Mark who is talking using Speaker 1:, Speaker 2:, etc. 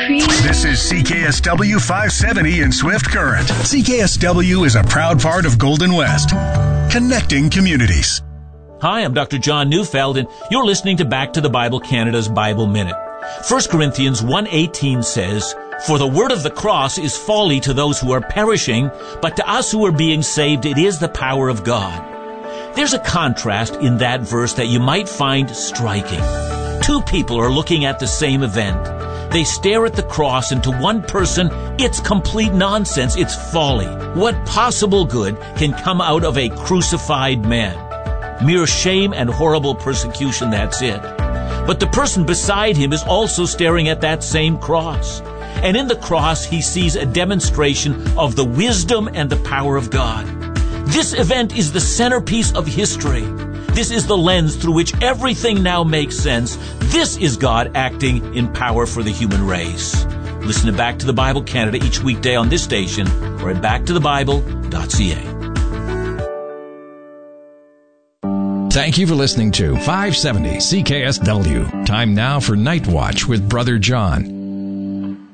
Speaker 1: cream.
Speaker 2: This is CKSW 570 in Swift Current. CKSW is a proud part of Golden West, connecting communities.
Speaker 3: Hi, I'm Dr. John Neufeld, and you're listening to Back to the Bible Canada's Bible Minute. 1 Corinthians 1:18 says, "For the word of the cross is folly to those who are perishing, but to us who are being saved it is the power of God." There's a contrast in that verse that you might find striking. Two people are looking at the same event. They stare at the cross, and to one person, it's complete nonsense, it's folly. What possible good can come out of a crucified man? Mere shame and horrible persecution, that's it. But the person beside him is also staring at that same cross. And in the cross, he sees a demonstration of the wisdom and the power of God. This event is the centerpiece of history. This is the lens through which everything now makes sense. This is God acting in power for the human race. Listen to Back to the Bible Canada each weekday on this station or at backtothebible.ca.
Speaker 4: Thank you for listening to 570 CKSW. Time now for Night Watch with Brother John.